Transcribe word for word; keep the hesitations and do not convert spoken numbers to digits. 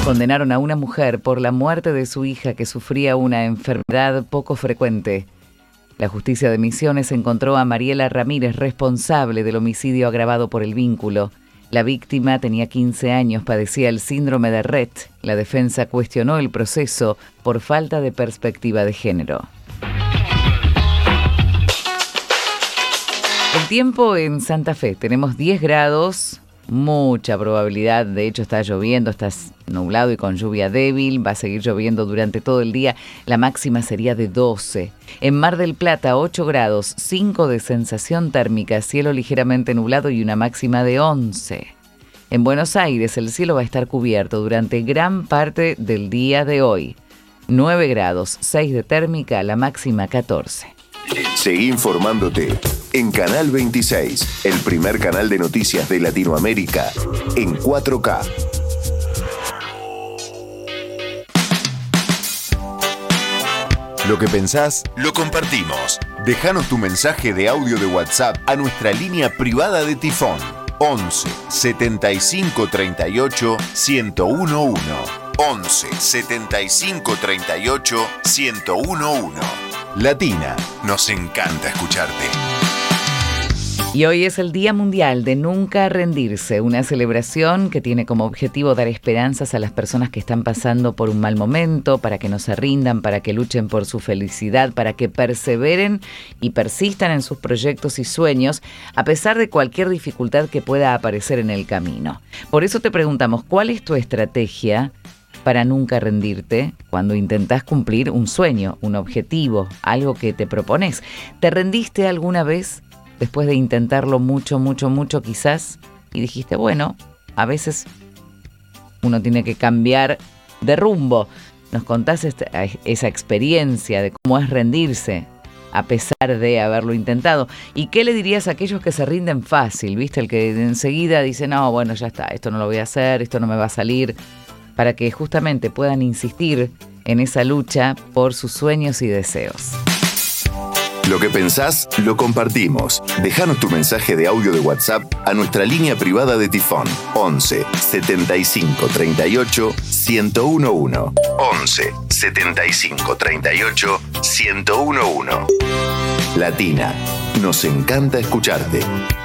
Condenaron a una mujer por la muerte de su hija que sufría una enfermedad poco frecuente. La justicia de Misiones encontró a Mariela Ramírez responsable del homicidio agravado por el vínculo. La víctima tenía quince años, padecía el síndrome de Rett. La defensa cuestionó el proceso por falta de perspectiva de género. El tiempo en Santa Fe, tenemos diez grados, mucha probabilidad, de hecho está lloviendo, está nublado y con lluvia débil, va a seguir lloviendo durante todo el día, la máxima sería de doce. En Mar del Plata, ocho grados, cinco de sensación térmica, cielo ligeramente nublado y una máxima de once. En Buenos Aires, el cielo va a estar cubierto durante gran parte del día de hoy. nueve grados, seis de térmica, la máxima catorce. Seguí informándote en Canal veintiséis, el primer canal de noticias de Latinoamérica, en cuatro K. Lo que pensás, lo compartimos. Déjanos tu mensaje de audio de WhatsApp a nuestra línea privada de Tifón. once setenta y cinco treinta y ocho ciento uno. once setenta y cinco treinta y ocho ciento uno. Latina, nos encanta escucharte. Y hoy es el Día Mundial de Nunca Rendirse, una celebración que tiene como objetivo dar esperanzas a las personas que están pasando por un mal momento, para que no se rindan, para que luchen por su felicidad, para que perseveren y persistan en sus proyectos y sueños, a pesar de cualquier dificultad que pueda aparecer en el camino. Por eso te preguntamos, ¿cuál es tu estrategia para nunca rendirte cuando intentás cumplir un sueño, un objetivo, algo que te propones? ¿Te rendiste alguna vez después de intentarlo mucho, mucho, mucho quizás? Y dijiste, bueno, a veces uno tiene que cambiar de rumbo. ¿Nos contás esta, esa experiencia de cómo es rendirse a pesar de haberlo intentado? ¿Y qué le dirías a aquellos que se rinden fácil? ¿Viste? El que enseguida dice, no, bueno, ya está, esto no lo voy a hacer, esto no me va a salir, para que justamente puedan insistir en esa lucha por sus sueños y deseos. Lo que pensás, lo compartimos. Déjanos tu mensaje de audio de WhatsApp a nuestra línea privada de Tifón. once setenta y cinco treinta y ocho ciento uno. once setenta y cinco treinta y ocho ciento uno. Latina, nos encanta escucharte.